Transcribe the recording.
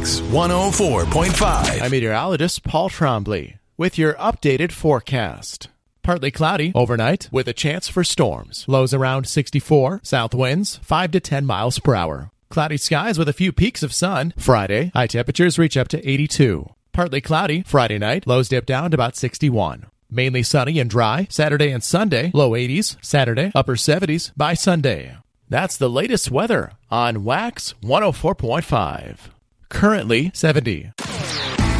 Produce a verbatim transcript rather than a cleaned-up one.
Wax one oh four point five. I'm meteorologist Paul Trombley with your updated forecast. Partly cloudy overnight with a chance for storms. Lows around sixty-four. South winds five to ten miles per hour. Cloudy skies with a few peaks of sun. Friday, high temperatures reach up to eighty-two. Partly cloudy Friday night. Lows dip down to about sixty-one. Mainly sunny and dry Saturday and Sunday. Low eighties. Saturday, upper seventies by Sunday. That's the latest weather on Wax one oh four point five. Currently seventy.